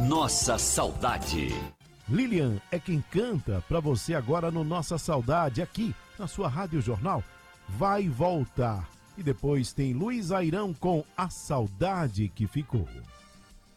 Nossa Saudade. Lilian é quem canta pra você agora no Nossa Saudade, aqui na sua Rádio Jornal. Vai voltar. E depois tem Luiz Airão com A Saudade que Ficou.